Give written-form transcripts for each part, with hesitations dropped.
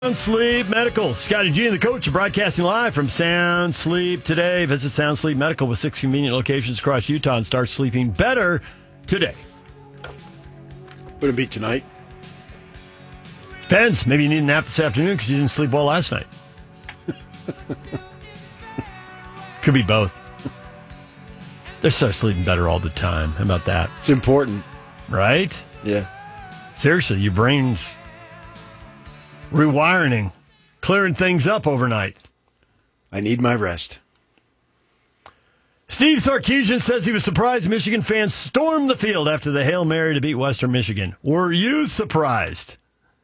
Sound Sleep Medical. Scotty G and the coach are broadcasting live from Sound Sleep today. Visit Sound Sleep Medical with 6 convenient locations across Utah and start sleeping better today. Would it be tonight? Depends. Maybe you need a nap this afternoon because you didn't sleep well last night. Could be both. They start sleeping better all the time. How about that? It's important. Right? Yeah. Seriously, your brain's rewiring, clearing things up overnight. I need my rest. Steve Sarkisian says he was surprised Michigan fans stormed the field after the Hail Mary to beat Western Michigan. Were you surprised?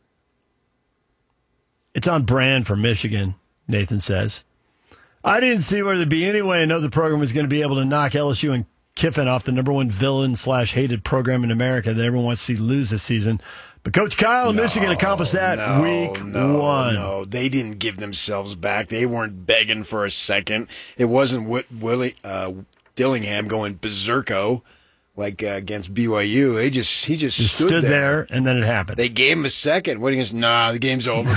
It's on brand for Michigan, Nathan says. I didn't see where there'd be any way another program was going to be able to knock LSU and Kiffin off the number one villain/hated program in America that everyone wants to see lose this season. But Coach Kyle and Michigan accomplished that week one. No, they didn't give themselves back. They weren't begging for a second. It wasn't Dillingham going berserko like against BYU. He just stood there, and then it happened. They gave him a second. What against? Nah, the game's over.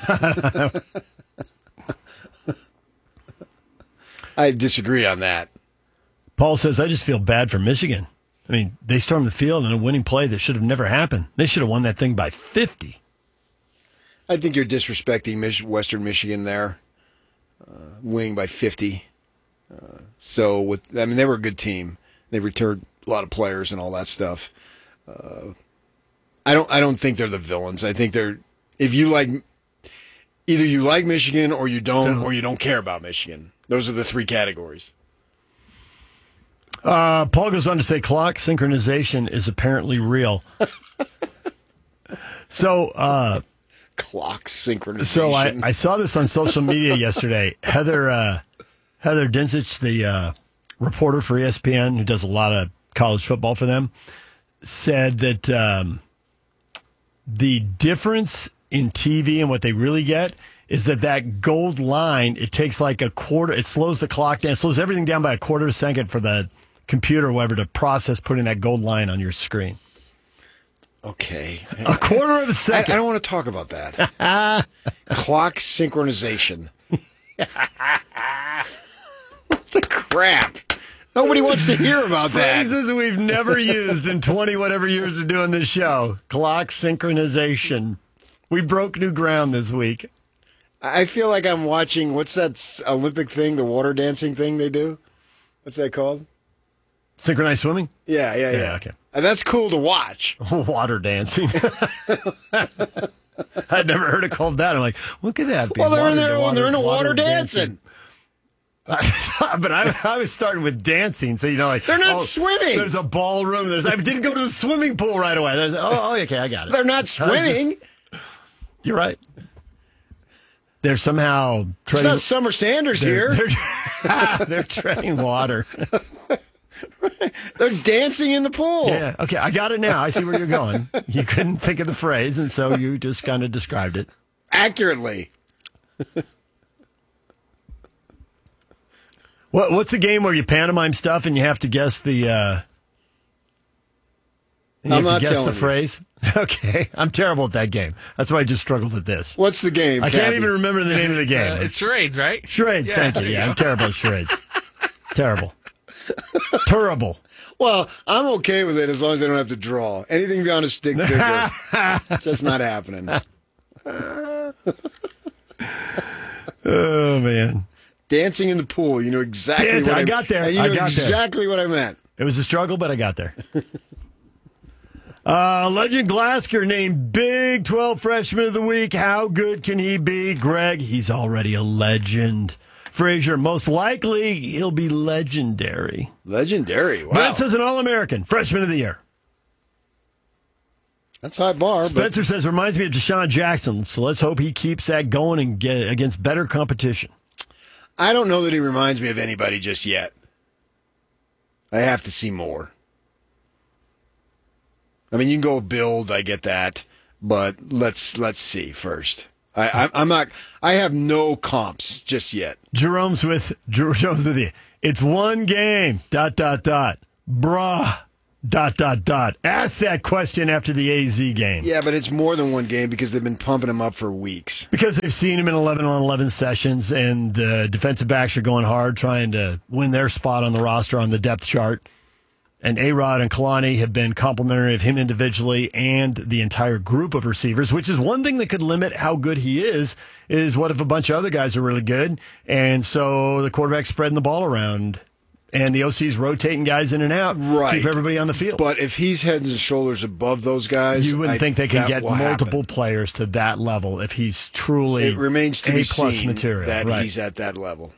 I disagree on that. Paul says, I just feel bad for Michigan. I mean, they stormed the field in a winning play that should have never happened. They should have won that thing by 50. I think you're disrespecting Western Michigan there, winning by 50. They were a good team. They returned a lot of players and all that stuff. I don't think they're the villains. I think they're either you like Michigan or you don't care about Michigan. Those are the three categories. Paul goes on to say clock synchronization is apparently real. Clock synchronization. So I saw this on social media yesterday. Heather Dinzich, the reporter for ESPN, who does a lot of college football for them, said that the difference in TV and what they really get is that gold line, it takes like a quarter, it slows the clock down, it slows everything down by a quarter of a second for the computer or whatever to process putting that gold line on your screen. Okay. A quarter of a second. I don't want to talk about that. Clock synchronization. What the crap? Nobody wants to hear about that. Phrases we've never used in 20-whatever years of doing this show. Clock synchronization. We broke new ground this week. I feel like I'm watching, what's that Olympic thing, the water dancing thing they do? What's that called? Synchronized swimming? Yeah. Okay. And that's cool to watch. Water dancing. I'd never heard it called that. I'm like, what could that be? Well, they're in the water dancing. But I was starting with dancing, so they're not swimming. There's a ballroom. I didn't go to the swimming pool right away. Okay, I got it. They're not swimming. You're right. They're somehow treading. It's not Summer Sanders here. They're treading water. They're dancing in the pool. Yeah. Okay, I got it now. I see where you're going. You couldn't think of the phrase, and so you just kind of described it accurately. What's a game where you pantomime stuff and you have to guess the? I'm not telling the phrase. Okay, I'm terrible at that game. That's why I just struggled at this. What's the game? I can't even remember the name of the game. It's charades, right? Charades. Yeah, thank you. Yeah, I'm terrible at charades. Terrible. Terrible. Well, I'm okay with it as long as I don't have to draw. Anything beyond a stick figure, just not happening. Oh man. Dancing in the pool. You know exactly what I got there. You know exactly what I meant. It was a struggle, but I got there. Legend Glasgow named Big 12 Freshman of the Week. How good can he be? Greg, he's already a legend. Frazier, most likely he'll be legendary. Legendary, wow. Brent says an All-American, Freshman of the Year. That's high bar. Spencer says, reminds me of Deshaun Jackson, so let's hope he keeps that going and get against better competition. I don't know that he reminds me of anybody just yet. I have to see more. I mean, you can go build, I get that, but let's see first. I'm not. I have no comps just yet. Jerome's with you. It's one game. ... Bruh. Ask that question after the AZ game. Yeah, but it's more than one game because they've been pumping him up for weeks. Because they've seen him in 11-on-11 sessions, and the defensive backs are going hard trying to win their spot on the roster on the depth chart. And A-Rod and Kalani have been complimentary of him individually and the entire group of receivers, which is one thing that could limit how good he is what if a bunch of other guys are really good, and so the quarterback's spreading the ball around, and the OC's rotating guys in and out, right? Keep everybody on the field. But if he's head and shoulders above those guys, you wouldn't think they can get multiple players to that level if he's truly it remains to be A-plus seen material. That right. He's at that level.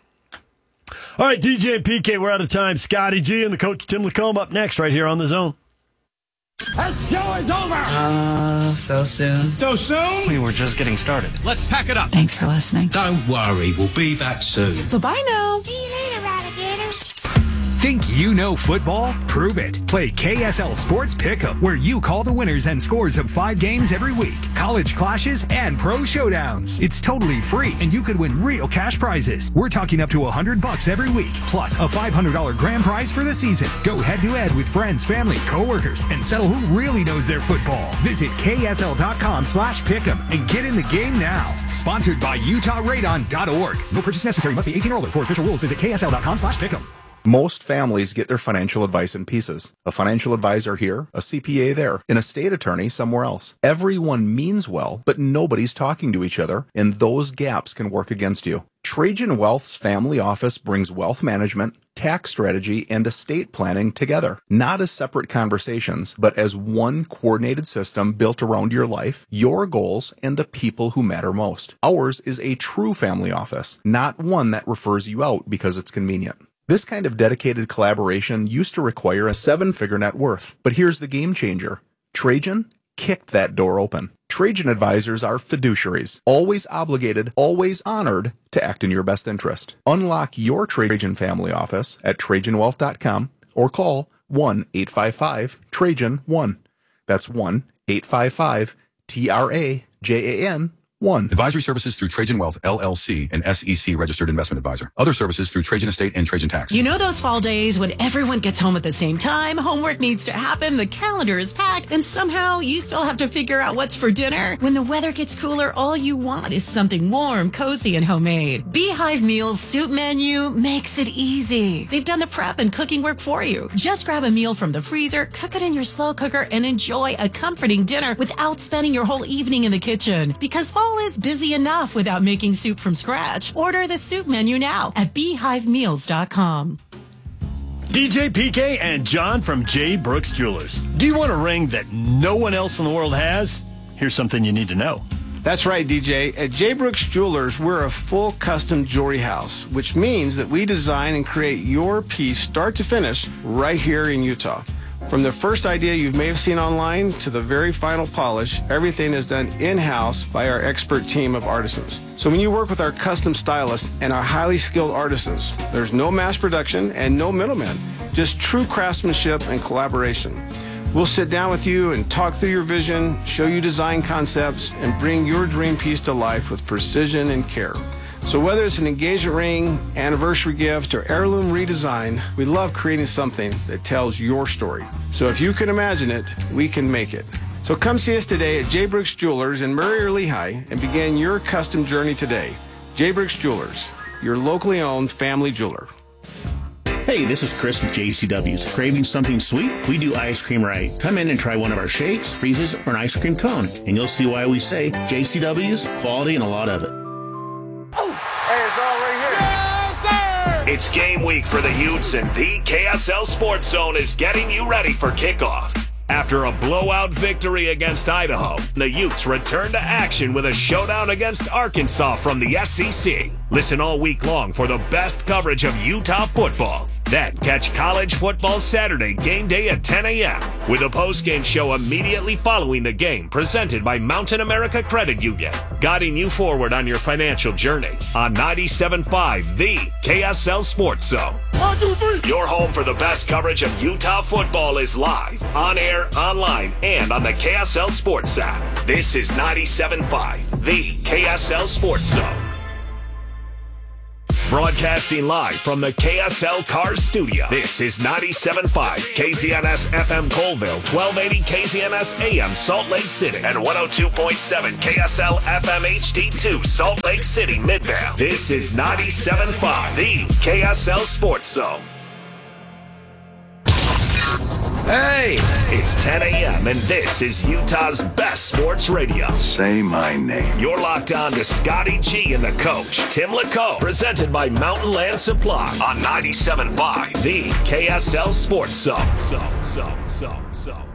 All right, DJ and PK, we're out of time. Scotty G and the coach Tim Lacombe up next right here on The Zone. That show is over! So soon. So soon? We were just getting started. Let's pack it up. Thanks for listening. Don't worry, we'll be back soon. Bye-bye now. See you later, alligators. Think you know football? Prove it. Play KSL Sports Pick'em, where you call the winners and scores of 5 games every week, college clashes, and pro showdowns. It's totally free, and you could win real cash prizes. We're talking up to $100 every week, plus a $500 grand prize for the season. Go head-to-head with friends, family, coworkers, and settle who really knows their football. Visit ksl.com/pick'em and get in the game now. Sponsored by UtahRadon.org. No purchase necessary. Must be 18 or older. For official rules, visit ksl.com/pick'em. Most families get their financial advice in pieces. A financial advisor here, a CPA there, an estate attorney somewhere else. Everyone means well, but nobody's talking to each other, and those gaps can work against you. Trajan Wealth's family office brings wealth management, tax strategy, and estate planning together. Not as separate conversations, but as one coordinated system built around your life, your goals, and the people who matter most. Ours is a true family office, not one that refers you out because it's convenient. This kind of dedicated collaboration used to require a 7-figure net worth. But here's the game changer. Trajan kicked that door open. Trajan advisors are fiduciaries, always obligated, always honored to act in your best interest. Unlock your Trajan family office at TrajanWealth.com or call 1-855-TRAJAN-1. That's 1-855-TRAJAN-1. Advisory services through Trajan Wealth, LLC, an SEC registered investment advisor. Other services through Trajan Estate and Trajan Tax. You know those fall days when everyone gets home at the same time, homework needs to happen, the calendar is packed, and somehow you still have to figure out what's for dinner? When the weather gets cooler, all you want is something warm, cozy, and homemade. Beehive Meals soup menu makes it easy. They've done the prep and cooking work for you. Just grab a meal from the freezer, cook it in your slow cooker, and enjoy a comforting dinner without spending your whole evening in the kitchen. Because fall is busy enough without making soup from scratch. Order the soup menu now at beehivemeals.com. DJ PK and John from J. Brooks Jewelers. Do you want a ring that no one else in the world has? Here's something you need to know. That's right, DJ. At J. Brooks Jewelers, we're a full custom jewelry house, which means that we design and create your piece start to finish right here in Utah. From the first idea you may have seen online to the very final polish, everything is done in-house by our expert team of artisans. So when you work with our custom stylists and our highly skilled artisans, there's no mass production and no middlemen, just true craftsmanship and collaboration. We'll sit down with you and talk through your vision, show you design concepts, and bring your dream piece to life with precision and care. So whether it's an engagement ring, anniversary gift, or heirloom redesign, we love creating something that tells your story. So if you can imagine it, we can make it. So come see us today at J. Brooks Jewelers in Murray or Lehigh and begin your custom journey today. J. Brooks Jewelers, your locally owned family jeweler. Hey, this is Chris with JCW's. Craving something sweet? We do ice cream right. Come in and try one of our shakes, freezes, or an ice cream cone, and you'll see why we say JCW's, quality, and a lot of it. It's game week for the Utes, and the KSL Sports Zone is getting you ready for kickoff. After a blowout victory against Idaho, the Utes return to action with a showdown against Arkansas from the SEC. Listen all week long for the best coverage of Utah football. Then catch College Football Saturday game day at 10 a.m. with a post-game show immediately following the game presented by Mountain America Credit Union, guiding you forward on your financial journey on 97.5, the KSL Sports Zone. 1, 2, 3. Your home for the best coverage of Utah football is live, on air, online, and on the KSL Sports app. This is 97.5, the KSL Sports Zone. Broadcasting live from the KSL Cars Studio. This is 97.5 KZNS FM Colville, 1280 KZNS AM Salt Lake City, and 102.7 KSL FM HD2 Salt Lake City Midvale. This is 97.5, the KSL Sports Zone. Hey, it's 10 a.m. and this is Utah's best sports radio. Say my name. You're locked on to Scotty G and the coach, Tim LaCoe, presented by Mountain Land Supply on 97.5, the KSL Sports Zone.